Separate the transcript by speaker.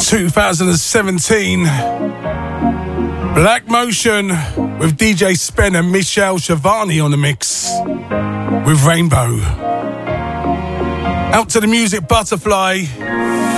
Speaker 1: 2017. Black Motion with DJ Spen and Michelle Shavani on the mix with Rainbow. Out to the music Butterfly.